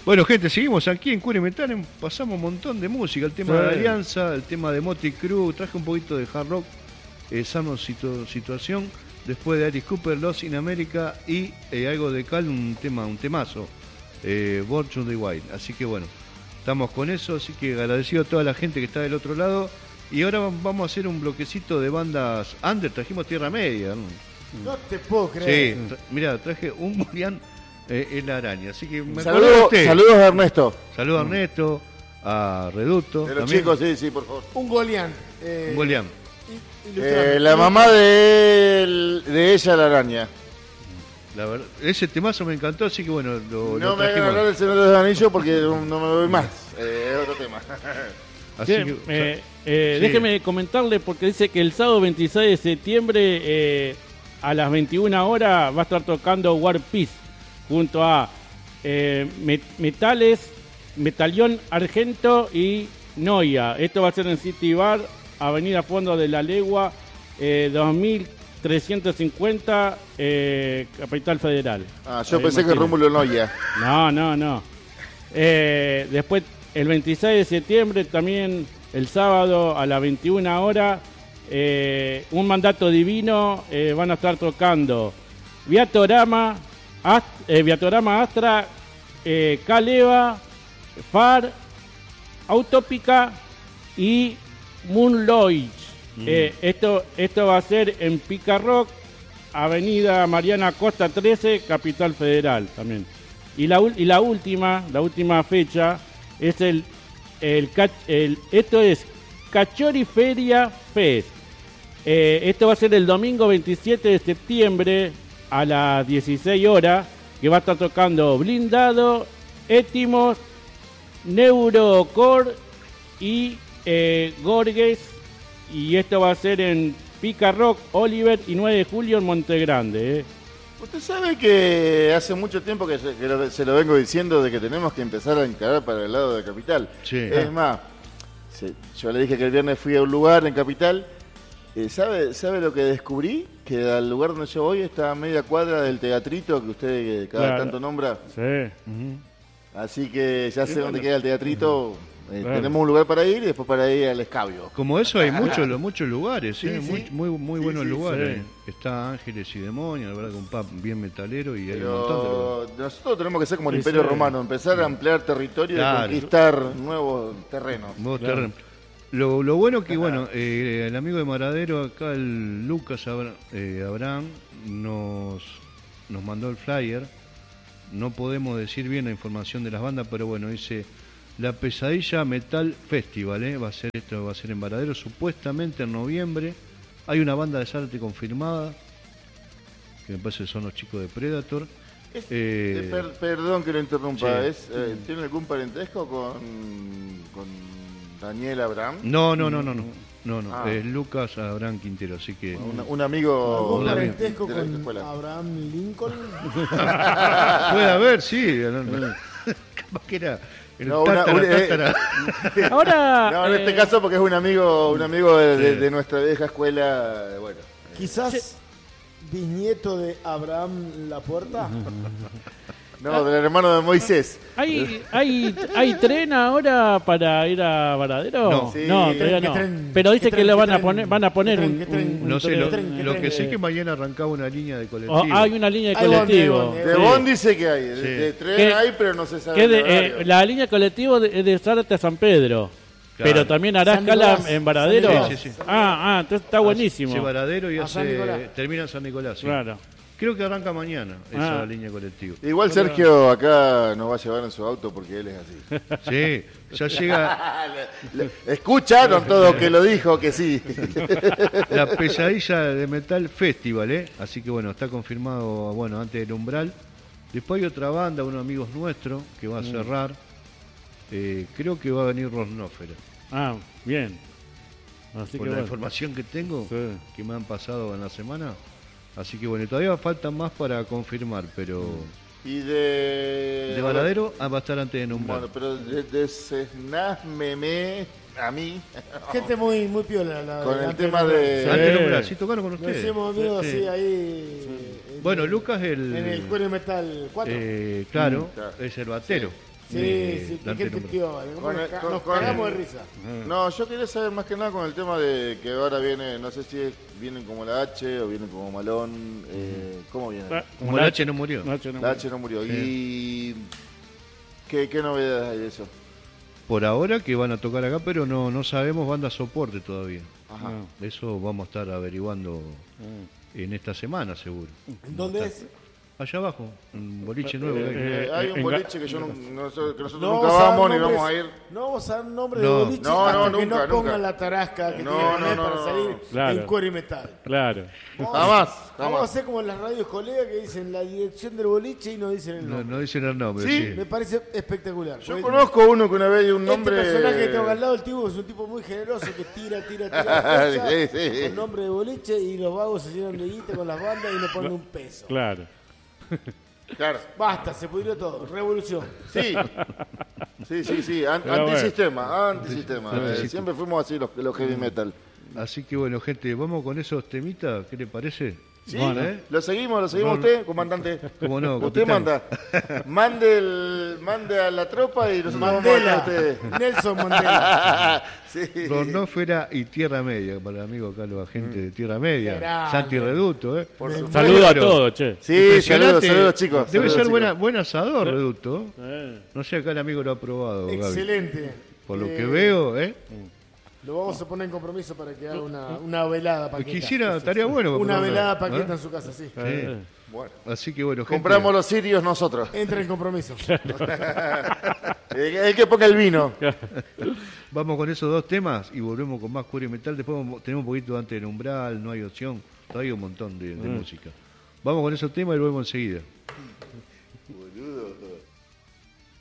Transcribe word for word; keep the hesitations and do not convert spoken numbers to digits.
Bueno, gente, seguimos aquí en Cure Metal, pasamos un montón de música, el tema sí. de Alianza, el tema de Motley Crue, traje un poquito de hard rock, eh, Sano situ Situación, después de Alice Cooper, Lost in America y eh, algo de Cal, un tema, un temazo, eh, Born to the Wild. Así que bueno, estamos con eso, así que agradecido a toda la gente que está del otro lado. Y ahora vamos a hacer un bloquecito de bandas under, trajimos Tierra Media. No, no te puedo creer. Sí, tra mirá, traje un Murián. Eh, es la araña, así que me Saludos, saludos a Ernesto. Saludos a Ernesto, a Reducto. De los también. Chicos, sí, sí, por favor. Un Golián. Eh, un Golián. Eh, la mamá de, de ella, la araña. La verdad, ese temazo me encantó, así que bueno, lo, No lo me hagan hablar del Señor de los Anillos porque no, no me voy más. Eh, es otro tema. Así sí, que, eh, eh, sí. Déjeme comentarle porque dice que el sábado veintiséis de septiembre eh, a las veintiuna horas va a estar tocando War Peace junto a eh, Met Metales, Metalión Argento y Noia. Esto va a ser en City Bar, Avenida Fondo de la Legua, eh, dos mil trescientos cincuenta, eh, Capital Federal. Ah, yo Ahí pensé que Rómulo Noia. No, no, no. Eh, después, el veintiséis de septiembre, también el sábado a las veintiuna horas, eh, Un Mandato Divino, eh, van a estar tocando Viatorama, Ast eh, Viatorama Astra, eh, Caleva, Far, Autópica y Moonlodge. Mm. Eh, esto, esto va a ser en Pica Rock, Avenida Mariana Costa trece, Capital Federal también. Y la, y la última, la última fecha es el, el, el esto es Cachori Feria Fest. Eh, esto va a ser el domingo veintisiete de septiembre a las dieciséis horas, que va a estar tocando Blindado, Étimos, Neurocore y eh, Gorges, y esto va a ser en Pica Rock, Oliver y nueve de julio en Montegrande. ¿eh? Usted sabe que hace mucho tiempo que, se, que lo, se lo vengo diciendo de que tenemos que empezar a encarar para el lado de Capital. Sí. Es ah. más, sí, yo le dije que el viernes fui a un lugar en Capital. Eh, ¿sabe, ¿Sabe lo que descubrí? Que al lugar donde yo voy está a media cuadra del teatrito que usted eh, cada claro. tanto nombra. Sí. Uh-huh. Así que ya sé sí, dónde bueno. queda el teatrito. Uh-huh. eh, claro. Tenemos un lugar para ir y después para ir al Escabio. Como eso hay muchos muchos lugares, sí, ¿sí? Muy, sí. muy, muy sí, buenos sí, lugares. Sí. Está Ángeles y Demonios, la verdad que un pub bien metalero y hay Pero un montón de lugares. Nosotros tenemos que ser como el sí, Imperio sí. Romano, empezar a ampliar territorio claro. y conquistar nuevos terrenos. Nuevos claro. terrenos. Lo, lo bueno que, bueno, eh, el amigo de Maradero, acá el Lucas Abra, eh, Abraham, nos, nos mandó el flyer. No podemos decir bien la información de las bandas, pero bueno, dice La Pesadilla Metal Festival, ¿eh? va a ser esto va a ser en Varadero, supuestamente en noviembre. Hay una banda de Sarte confirmada, que me parece que son los chicos de Predator. Es, eh, eh, per, perdón que lo interrumpa, sí. es, eh, ¿tiene algún parentesco con, con Daniel Abraham? No, no, no, no, no, no, no. Ah. es Lucas Abraham Quintero, así que... Un, un amigo... ¿Algún un parentesco con Abraham Lincoln? Puede haber, sí. Capaz que era... El no, tátara, una, una, tátara. Eh, Ahora, no, en eh, este caso porque es un amigo, un amigo de, sí. de, de nuestra vieja escuela, bueno. Quizás sí. bisnieto de Abraham Lapuerta. No, del hermano de Moisés. ¿Hay, hay, ¿Hay tren ahora para ir a Varadero? No, sí. no todavía no. Tren, Pero dice que tren, le van tren, a poner, van a poner un, tren, tren, un, no un sé, tren, lo, tren, lo tren, que sé eh, es que mañana arrancaba una línea de colectivo. Oh, hay una línea de hay colectivo. Bon, de Bon sí. dice que hay, de, sí. de tren que, hay, pero no se sabe. Que de, eh, la línea de colectivo es de, de Zárate a San Pedro. Claro. Pero también hará San escala Nicolás, en Varadero. Sí, sí, sí. Ah, ah, entonces está buenísimo. Sí, Varadero y a hace, termina en San Nicolás. Sí. Claro. Creo que arranca mañana esa ah. línea colectiva. Igual Sergio acá nos va a llevar en su auto porque él es así. Sí, ya llega... Escucharon todo que lo dijo, que sí. La Pesadilla de Metal Festival, ¿eh? Así que bueno, está confirmado, bueno, antes del Umbral. Después hay otra banda, unos amigos nuestros, que va a cerrar. Eh, creo que va a venir Rosnofer. Ah, bien. Así Por que la bueno. información que tengo, sí. que me han pasado en la semana. Así que bueno, todavía faltan más para confirmar, pero... Y de... De Varadero ah, va a estar antes de nombrar. Bueno, pero de, de Cesnaz Memé a mí... Gente muy muy piola. La, con la el tema de... Sí. Antes de nombrar, sí tocaron con ustedes. Nos hicimos amigos, sí, sí, ahí... Sí. Bueno, Lucas el... En el Cuero Metal cuatro. Eh, claro, mm, claro, es el batero. Sí, de sí, que Dante gente nombró. piola. Con el- Nos, ca- con- nos con- cagamos de risa. No, yo quería saber más que nada con el tema de que ahora viene, no sé si es- vienen como la H o vienen como Malón, eh, ¿cómo vienen? Ah, Como la H no murió. Nacho no La murió. H no murió. ¿Y qué, qué novedades hay de eso? Por ahora que van a tocar acá, pero no, no sabemos banda soporte todavía. Ajá. No. Eso vamos a estar averiguando en esta semana seguro. ¿En dónde es? Allá abajo, un boliche nuevo. que hay. Eh, Eh, hay en un Ga- boliche que, yo no, no- que nosotros No nunca vamos a dar vamos ni nombres- vamos a ir. No vamos a dar nombre No. de boliche No, hasta no, que nunca, no pongan nunca. la tarasca que No, tiene que no, poner no, para no. salir Claro. en cuero y metal. Claro. Vamos a- Jamás, Vamos a jamás. hacer como en las radios colegas que dicen la dirección del boliche y no dicen el No, nombre. no dicen el nombre. Sí. Sí. Me parece espectacular. Yo Porque conozco uno que una vez dio un este nombre. personaje que tengo al lado, el tipo es un tipo muy generoso que tira, tira, tira. fecha, Sí, sí. Con nombre de boliche y los vagos se llenan de guita con las bandas y no ponen un peso. Claro. Claro. Basta, se pudrió todo. Revolución. Sí. Sí, sí, sí. An- Pero bueno. antisistema, antisistema. Eh, Antisistema. siempre fuimos así los, los heavy metal. Así que bueno, gente, vamos con esos temitas. ¿Qué le parece? ¿Sí? Bueno, ¿eh? Lo seguimos, lo seguimos No, no. usted, comandante. ¿Cómo no, Usted capitán? manda. Mande, el, mande a la tropa y nosotros vamos a mandar a Mandela. ustedes. Nelson Mandela. Sí. Ronófera y Tierra Media, para el amigo acá, los agentes de Tierra Media. Grande. Santi Reducto, ¿eh? Por supuesto. Saludos a Pero- todos, che. Sí, Impresionante. saludos, saludos chicos. Debe saludos, ser chicos. buena, buen asador, Reducto. Eh. No sé, acá el amigo lo ha probado, Gaby. Excelente. Por lo Eh, que veo, ¿eh? Lo vamos a poner en compromiso para que haga una, una velada paqueta. Quisiera, estaría bueno. Una probarlo, velada ¿eh? paqueta en su casa, sí. Eh. Bueno. Así que bueno, gente, Compramos los sirios nosotros. Entra en compromiso. El, el que ponga el vino. vamos con esos dos temas y volvemos con más cuero y metal. Después vamos- tenemos un poquito antes del umbral, no hay opción. Todavía hay un montón de, de música. Vamos con esos temas y volvemos enseguida. Boludo.